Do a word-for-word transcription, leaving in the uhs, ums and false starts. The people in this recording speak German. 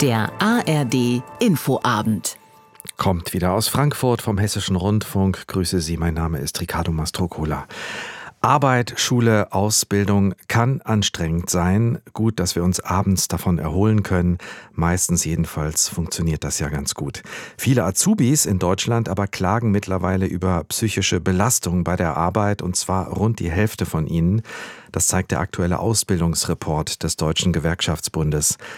Der A R D Infoabend. Kommt wieder aus Frankfurt vom Hessischen Rundfunk. Grüße Sie, mein Name ist Ricardo Mastrocola. Arbeit, Schule, Ausbildung kann anstrengend sein. Gut, dass wir uns abends davon erholen können. Meistens jedenfalls funktioniert das ja ganz gut. Viele Azubis in Deutschland aber klagen mittlerweile über psychische Belastung bei der Arbeit, und zwar rund die Hälfte von ihnen. Das zeigt der aktuelle Ausbildungsreport des Deutschen Gewerkschaftsbundes.